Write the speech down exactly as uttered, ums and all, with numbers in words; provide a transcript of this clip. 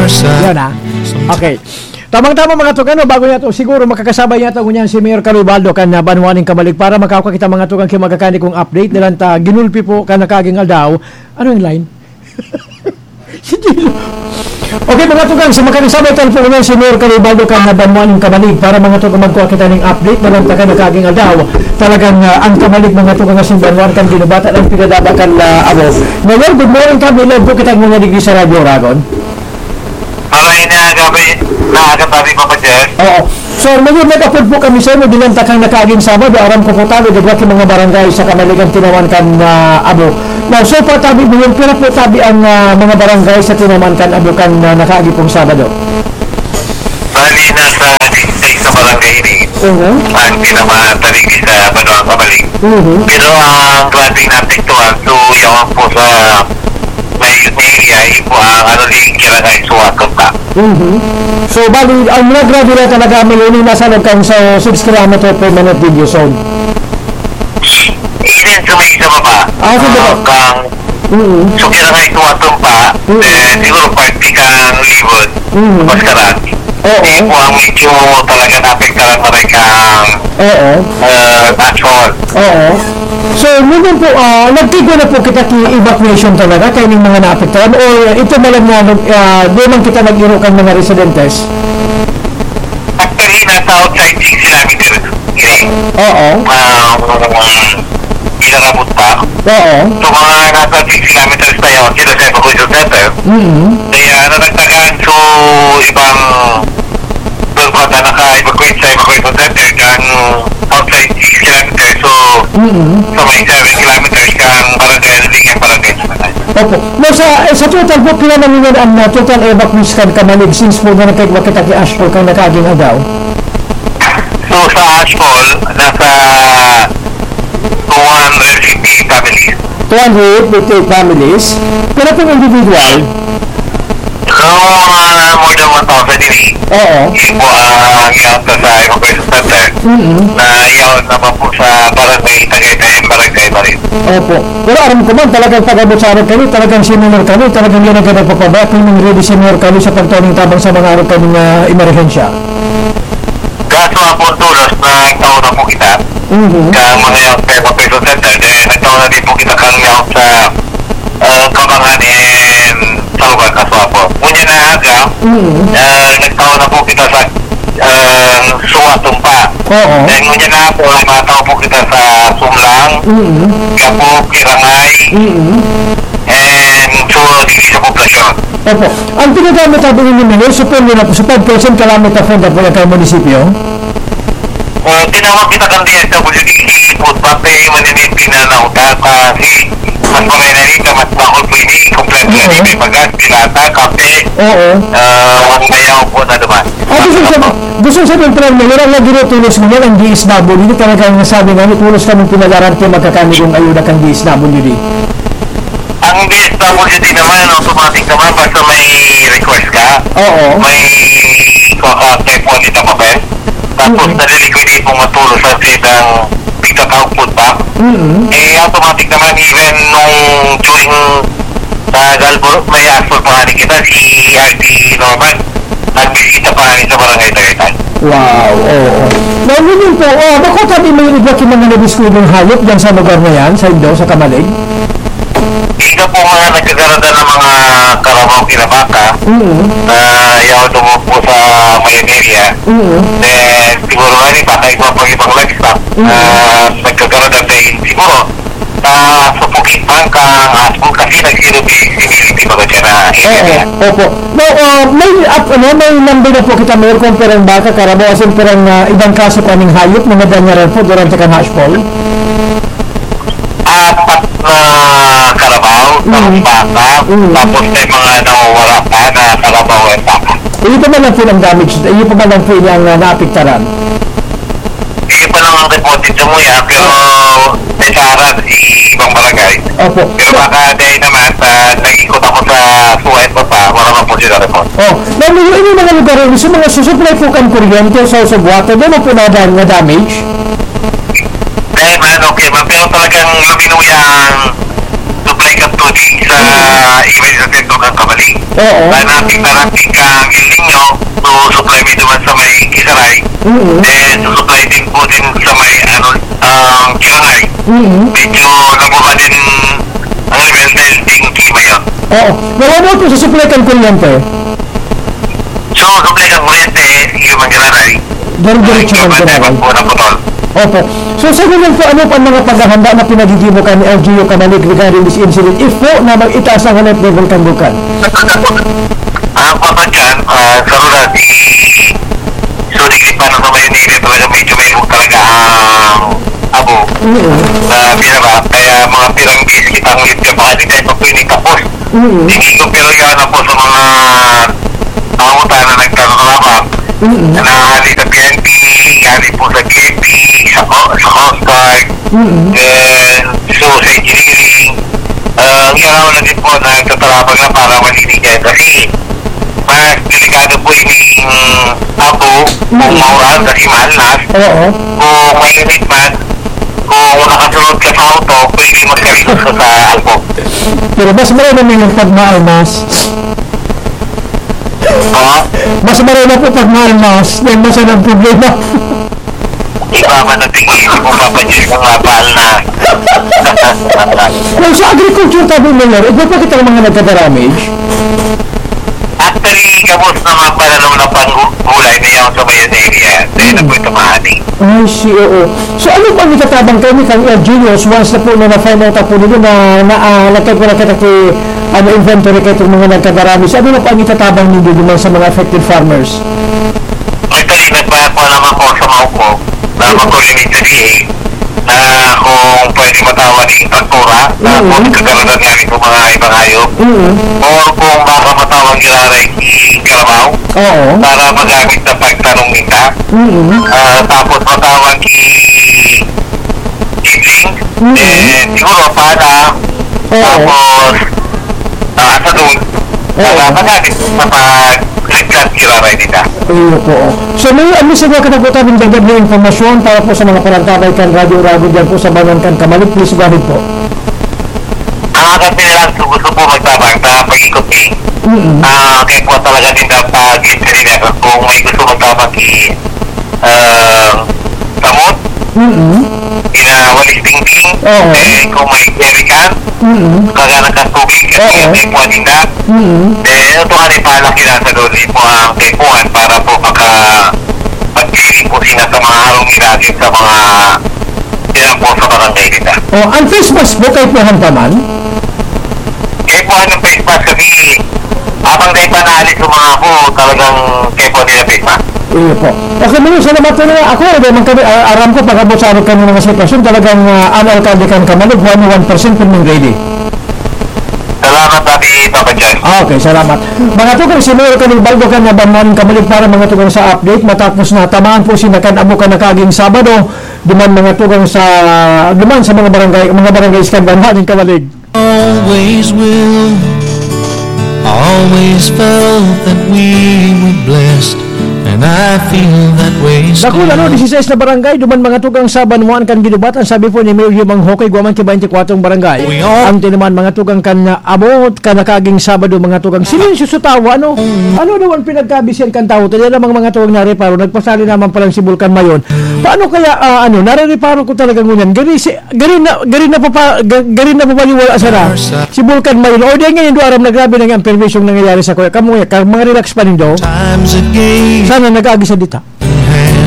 Yun na. Okay. Tamang-tama mga tugano, bago niya to, siguro makakasabay niya to ngunyan si Mayor Carubaldo kan na banwaning kamalig para makauka kita mga tugang kaya magkakani kong update nilang ta ginulpi po ka nakagingal daw. Ano yung line? Okay mga tugang, sa makakasabay tayo po ngunyan si Mayor Carubaldo kan na banwaning kamalig para mga tugang magkuha kita ng update nilang ta ka nakagingal daw. Talagang uh, ang kamalig mga tugang asing banwan kan ginubata ng pinadaba kan uh, abo. Ngayon, good morning kami, love po kita ngunyan digri sa Radio Aragon. Alay na gabi, nakakatabi pa pa dyan. Oo. So, ngayon nag-upload po kami sa inyo, dinantakang nakaging Sabado, aram ko po tabi, dagwaki mga barangay sa kamaligang tinawan kan uh, abo. Now, so pa tabi, ngayon pira po tabi ang uh, mga barangay sa tinawan kan abo kan uh, nakagi pong Sabado. Bali na sa district sa barangay ini, Uh-huh. ang pinamatalig sa Banuang Kamalig. Uh-huh. Pero ang klaseng natiktuhan, so yawan po sa may area, ipo ang ano din kilagay suwatong ka. Uh-huh. So, bali, ang mga grabe na talaga may yun nasa loob kang sa six kilometer per minute video zone. Ilan sa may isa baba, Ah, sa baba. uh, kang Uh-huh. so kilagay suwatong pa, Mm. eh, siguro party kang libod, Mm. mas karang. Oo. Ipo ang medyo talaga napektaran na rin kang Oo. uh, asphalt. Oo. So, ngayon po, uh, nagtigo na po kita ki-evacuation talaga kayo ng mga naapektuhan o ito malam na uh, di man kita nag-irokan mga residentes? Actually, nasa outside six kilometers. Ini, Oo. um, inarabot pa. Oo. So, mga nasa six kilometers na yun, sila sa evacuation center. Mm-hmm. Kaya nanagtagaan, so, ibang berbata naka-evacuate sa evacuation center kang outside six kilometers. So, Mm-hmm. sa may seven kilometers kang barangay, nabigyan barangay sa manay. Opo. No, sa, eh, sa total po, kailan namin ang uh, total evacuation kamalig since po na nagkagwa kita ki-Ashford kang nakaging agaw? So, sa Ashford, nasa two hundred fifty families. two hundred fifty families. Pero kung individual? So, uh, more than one thousand ini. Oo. Ipo ang yaon ka sa evacuation center Mm-hmm. na yaon naman po sa barangay Tagaytay, barangay pa rin. Opo. Pero aram ko man, talagang pag-abot sa aral kami, talagang sinunod kami, talagang yan ang nagpapabaya, kung yung ready sinunod kami sa pagtuning tabang sa mga araw kaming uh, emerhensya. Kaso ang po tulos na taon na po kita, Mm-hmm. kang mga yaon sa evacuation center, dahil nagtaon na din po kita kang yaon sa uh, Kabangan and sa lugar Kaswapo. Ngunit na aga, Mm-hmm. uh, nagtaon na po kita sa uh, Suwatumpa. Oo. Dahil ngunit na po, nagmataw po kita sa Sumlang, Mm-hmm. Kapo, Kirangay, Mm-hmm. and so, dili sa poblasyon. Opo. Ang pinagamit sabi ninyo ninyo, support nyo na po sa five percent kilometer from the Pulacay Municipio? Uh, tinawag kita kang D S W D C, food pati, maninig pinanauta, kasi mas maray na rin ka, mas bakol po ini, kompleto na rin, may bagas, pilata, kape, Oo. uh, wanggayaw po na naman. Ah, gusto sabi, gusto sabihin pala nyo, ang nagdinutulos nyo ang D S W D, talagang nasabi nga, tulos kami pinagaranti magkakamigong ayuda kang D S W D. Ang D S W D naman, automatic naman, basta may request ka, Oo. may kaka-type one dito papel, tapos Mm. naliliquidate mong matulog sa sidang pigtatawag food pack, Mm-hmm. eh automatic naman even nung during sa Galbo, may asphalt pa nga kita, si R T Norman, nagbisita pa nga sa barangay Tagaytay. Wow, oo. Now, yun po, oh, bako tabi may iba yung mga nabiskwidong hayop dyan sa lugar na yan, sa Indo, sa Kamalig? Ika po mga nagkagarada ng mga karabaw kinabaka, Mm-hmm. na yaw tumupo sa main area. Mm-hmm. Then, siguro nga rin, baka iba pang ibang livestock, na nagkagarada din siguro, na supukit man kang aspo kasi nag-zero-visibility ba dyan na area. Oo, opo. Now, uh, may, up, ano, may number na po kita, mayroon kong perang baka, karabaw, asin perang uh, ibang klase pa ng hayop, mga danyaran po, durante kang hashfall? Apat na karabaw, Mm. baka, Mm. tapos may mga nawawala pa na karabaw at baka. Iyo pa man lang po ng damage, iyo pa man lang po yung uh, naapektaran. Hindi pa lang ang reported sa muya, pero may saran si ibang barangay. Opo. Pero baka dahil naman, uh, nag-ikot ako sa suwet pa pa, wala naman po sila report. Oh, now, may yung mga lugar, gusto mga susupply po kang kuryente sa sa water, doon mo po na na damage? Dahil man, okay, man, pero talagang luminuya ang supply ka to shooting sa email sa sentro ng Kamali. Oo. Hanapin hanapin ka ang building nyo, so supply mo naman sa may Kisaray, Mm-hmm. and supply din po din sa may ano, ang Kirangay. Mm-hmm. Medyo nababa din ang level dahil din klima yun. Oo. Nalaman po sa supply kan kuryente. So, supply ng kuryente, yung Mangganaray, Diretso yung kan matay kuryente. po na putol. Opo. So sa ganun po, ano pa ang mga paghahanda na pinagigimo ka ni L G U Kamalig regarding this incident if po na mag-itaas ang alert level kang bukan? Ang papa dyan, uh, sa rula, si Sudik pa na sa may nili, talaga medyo may hug talaga ang abo. Mm-hmm. Na binaba, kaya mga pirang base kitang lift ka pa, hindi tayo pa pwedeng tapos. Mm-hmm. Hindi ko pero yan na po sa mga pangutan na nagtatrabaho. Mm-hmm. Na nahali sa P N P, hali po sa G P, sa, Co- sa Coast Guard, Mm-hmm. and so sa engineering. Uh, ang ginawa na din po na nagtatrabang na para malinig yan kasi mas delikado po yung abo kung maural kasi malnas. Oo. Kung mainit man, kung nakasunod ka sa auto, pwede magkalitos ka sa albo. Pero mas marami yung pagmaalmas. Oo. Mas marami po pagmaalmas. May masanang problema. Iba man ang tingin, hindi mo papansin kung mapal na. Well, sa agriculture tabi Miller, ito pa kita mga nagka-damage? Actually, kabos na mga pananaw na panggulay na yung sa mayon area. Dahil na po ito mahani. Ay, si oo. So ano pa ang itatabang kami kang L Genius once na po na na-find out po nito na naalakay ko na kita kay ano, inventory kayo itong mga nagka-damage. Ano na pa ang itatabang nito naman sa mga affected farmers? Actually, nagpaya po naman ko sa maupo na mag-coordinate sa D A na kung pwede matawag yung traktura na Mhm. kung kaganoon nga rin kung mga ibang hayop Mm-hmm. or kung baka matawag giraray i Karabaw Oo. para magamit na pagtanong nita. Mm-hmm. Ah, tapos matawag i Kipling, Mhm. eh, siguro para Oo. tapos ah, sa doon para Oo. magamit sa pag-ligtas giraray nita. Ayun po. So may ano sa mga kanagutan ng dagdag na informasyon para po sa mga palangkabay kan radyo-radyo dyan po sa Banan kan Kamalig. Please go ahead po. Ang agat nila lang gusto po magtabang sa pag-ikot eh. Mm-hmm. Ah, kaya po talaga din dapat kanina kung may gusto magtabang i uh, samot, Mm-hmm. inawalis tingting, Oo. eh kung may jerican, Mm-hmm. kaganak ng tubig, kasi Oo. may puwan nila. Mm-hmm. Eh, ito nga rin pala sila sa doon po ang tepuan para po pagka pag-cleaning po sila sa mga harong nila din sa mga sila po sa barangay nila. Oh, ang face mask po kayo po hantaman? Kaya po anong face mask sabihin, habang tayo pa naalis yung mga po, talagang kaya po nila face mask. Iyo po. Okay, mga salamat po na ako. Naman kami, uh, aram ko pagkabot sa kami mga sitwasyon. Talagang uh, an-alkalde kan Kamalig, one hundred one percent po ng ready. Salamat natin, Papa John. Okay, salamat. Mga tugang sinuro ka ng baldo ka na Banan Kamalig para mga tugang sa update. Matapos na tamaan po sinakan abo ka na kaging Sabado. Duman mga tugang sa duman sa mga barangay, mga barangay iskan Banan Kamalig. Always will, always felt that we were blessed, and I feel that way still. Dako ano, sixteen na barangay, duman mga tugang sa Banuan kan gidubatan, sabi po ni Mayor Yumang Hokay, guman ki twenty-four barangay. We all- Ang tinaman mga tugang kan na abot, kan nakaging Sabado mga tugang. Silensyo sa tawa, ano? Ano naman pinagkabisyan kan tao? Tala namang mga tugang nareparo, nagpasali naman palang si Bulkan Mayon. Paano kaya, ah, ano, nareparo ko talaga ngunyan? Gari, si, gari na, gari na papa, ga- gari na papaliwala sa na. Si Bulkan Mayon, o di ngayon do aram na grabe na nga ang permisyong nangyayari sa kuya. Kamu, mga relax pa nindo. Times it gave Sana nag-agi sa dita. hand